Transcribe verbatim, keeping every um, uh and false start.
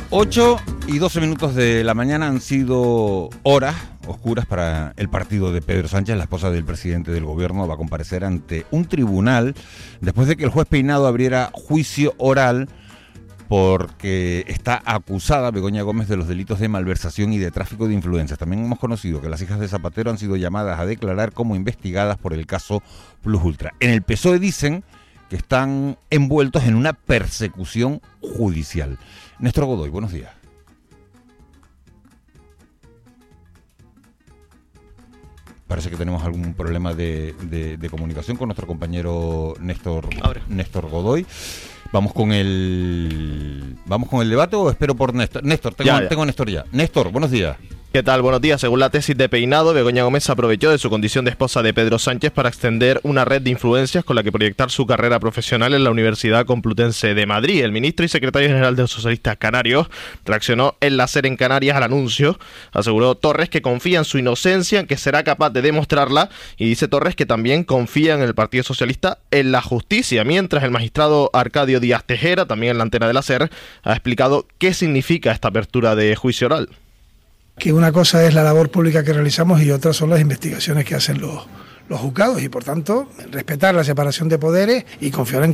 ocho y doce minutos de la mañana han sido horas oscuras para el partido de Pedro Sánchez. La esposa del presidente del gobierno va a comparecer ante un tribunal después de que el juez Peinado abriera juicio oral porque está acusada Begoña Gómez de los delitos de malversación y de tráfico de influencias. También hemos conocido que las hijas de Zapatero han sido llamadas a declarar como investigadas por el caso Plus Ultra. En el P S O E dicen que están envueltos en una persecución judicial. Néstor Godoy, buenos días. Parece que tenemos algún problema de, de, de comunicación con nuestro compañero Néstor, Néstor Godoy. Vamos con el vamos con el debate o espero por Néstor. Néstor, tengo, ya, ya. tengo a Néstor ya. Néstor, buenos días. ¿Qué tal? Buenos días. Según la tesis de Peinado, Begoña Gómez aprovechó de su condición de esposa de Pedro Sánchez para extender una red de influencias con la que proyectar su carrera profesional en la Universidad Complutense de Madrid. El ministro y secretario general de los socialistas canarios reaccionó en la SER en Canarias al anuncio. Aseguró Torres que confía en su inocencia, en que será capaz de demostrarla, y dice Torres que también confía en el Partido Socialista en la justicia, mientras el magistrado Arcadio Díaz Tejera, también en la antena de la SER, ha explicado qué significa esta apertura de juicio oral. Que una cosa es la labor pública que realizamos y otra son las investigaciones que hacen los, los juzgados y, por tanto, respetar la separación de poderes y confiar en